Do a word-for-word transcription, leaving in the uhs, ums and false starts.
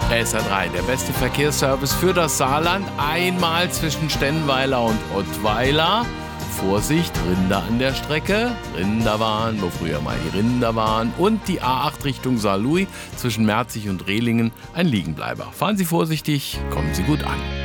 S R drei, der beste Verkehrsservice für das Saarland. Einmal zwischen Stenweiler und Ottweiler. Vorsicht, Rinder an der Strecke. Rinder waren, wo früher mal die Rinder waren. Und die A acht Richtung Saarlouis zwischen Merzig und Rehlingen ein Liegenbleiber. Fahren Sie vorsichtig, kommen Sie gut an.